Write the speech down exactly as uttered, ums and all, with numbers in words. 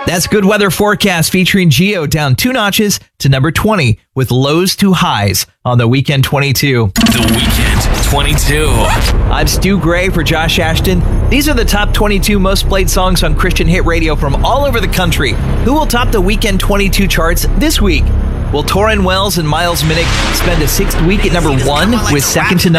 That's Good Weather Forecast featuring Geo down two notches to number twenty with lows to highs on The Weekend twenty-two. The Weekend twenty-two. I'm Stu Gray for Josh Ashton. These are the top twenty-two most played songs on Christian Hit Radio from all over the country. Who will top the Weekend twenty-two charts this week? Will Torrin Wells and Miles Minnick spend a sixth week at number one with Second to None?